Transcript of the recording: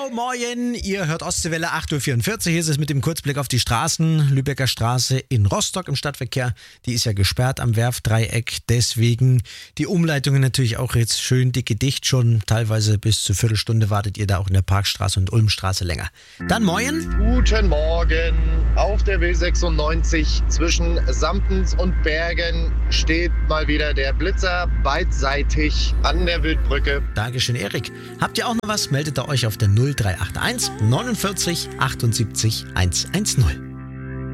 Moin, ihr hört Ostseewelle 8.44 Uhr. Hier ist es mit dem Kurzblick auf die Straßen. Lübecker Straße in Rostock im Stadtverkehr. Die ist ja gesperrt am Werftdreieck. Deswegen die Umleitungen natürlich auch jetzt schön dicke dicht. Schon teilweise bis zur Viertelstunde wartet ihr da auch in der Parkstraße und Ulmstraße länger. Dann moin. Guten Morgen. Auf der W96 zwischen Sampens und Bergen steht mal wieder der Blitzer beidseitig an der Wildbrücke. Dankeschön, Erik. Habt ihr auch noch was? Meldet ihr euch auf der 0381 49 78 110.